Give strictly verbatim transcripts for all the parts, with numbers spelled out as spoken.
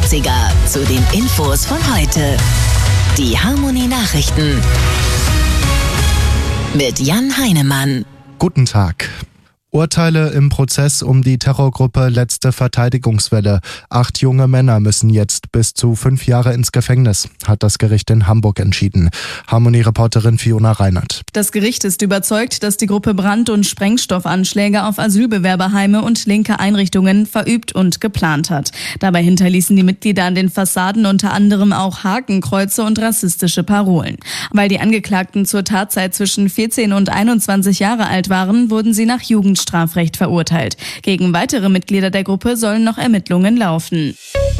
neunziger zu den Infos von heute. Die Harmony Nachrichten mit Jan Heinemann. Guten Tag. Urteile im Prozess um die Terrorgruppe Letzte Verteidigungswelle. Acht junge Männer müssen jetzt bis zu fünf Jahre ins Gefängnis, hat das Gericht in Hamburg entschieden. Harmony-Reporterin Fiona Reinert. Das Gericht ist überzeugt, dass die Gruppe Brand- und Sprengstoffanschläge auf Asylbewerberheime und linke Einrichtungen verübt und geplant hat. Dabei hinterließen die Mitglieder an den Fassaden unter anderem auch Hakenkreuze und rassistische Parolen. Weil die Angeklagten zur Tatzeit zwischen vierzehn und einundzwanzig Jahre alt waren, wurden sie nach Jugend Strafrecht verurteilt. Gegen weitere Mitglieder der Gruppe sollen noch Ermittlungen laufen.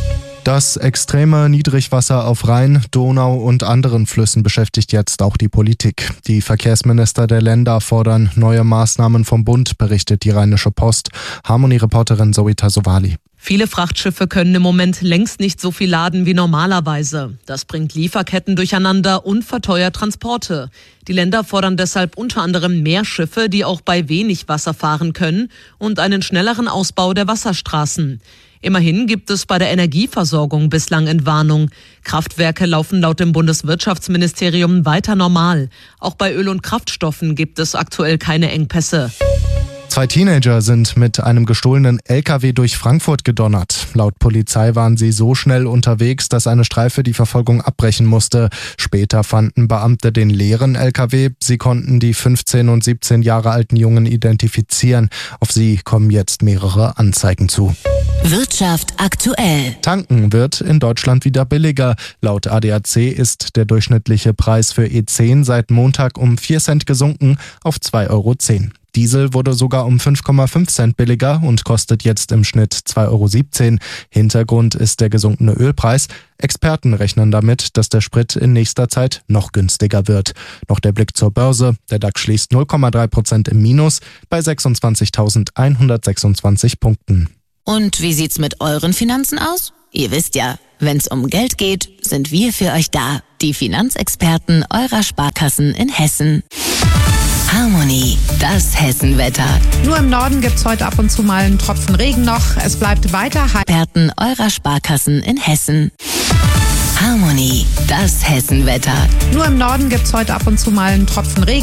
Das extreme Niedrigwasser auf Rhein, Donau und anderen Flüssen beschäftigt jetzt auch die Politik. Die Verkehrsminister der Länder fordern neue Maßnahmen vom Bund, berichtet die Rheinische Post. Harmony-Reporterin Zoe Tasovali. Viele Frachtschiffe können im Moment längst nicht so viel laden wie normalerweise. Das bringt Lieferketten durcheinander und verteuert Transporte. Die Länder fordern deshalb unter anderem mehr Schiffe, die auch bei wenig Wasser fahren können, und einen schnelleren Ausbau der Wasserstraßen. Immerhin gibt es bei der Energieversorgung bislang Entwarnung. Kraftwerke laufen laut dem Bundeswirtschaftsministerium weiter normal. Auch bei Öl und Kraftstoffen gibt es aktuell keine Engpässe. Zwei Teenager sind mit einem gestohlenen L K W durch Frankfurt gedonnert. Laut Polizei waren sie so schnell unterwegs, dass eine Streife die Verfolgung abbrechen musste. Später fanden Beamte den leeren L K W. Sie konnten die fünfzehn und siebzehn Jahre alten Jungen identifizieren. Auf sie kommen jetzt mehrere Anzeigen zu. Wirtschaft aktuell. Tanken wird in Deutschland wieder billiger. Laut A D A C ist der durchschnittliche Preis für E zehn seit Montag um vier Cent gesunken auf zwei Euro zehn. Diesel wurde sogar um fünf Komma fünf Cent billiger und kostet jetzt im Schnitt zwei Euro siebzehn. Hintergrund ist der gesunkene Ölpreis. Experten rechnen damit, dass der Sprit in nächster Zeit noch günstiger wird. Noch der Blick zur Börse. Der DAX schließt null Komma drei Prozent im Minus bei sechsundzwanzigtausendeinhundertsechsundzwanzig Punkten. Und wie sieht's mit euren Finanzen aus? Ihr wisst ja, wenn's um Geld geht, sind wir für euch da. Die Finanzexperten eurer Sparkassen in Hessen. Harmony, das Hessenwetter. Nur im Norden gibt's heute ab und zu mal einen Tropfen Regen noch. Es bleibt weiter heiß. Experten eurer Sparkassen in Hessen. Harmony, das Hessenwetter. Nur im Norden gibt's heute ab und zu mal einen Tropfen Regen.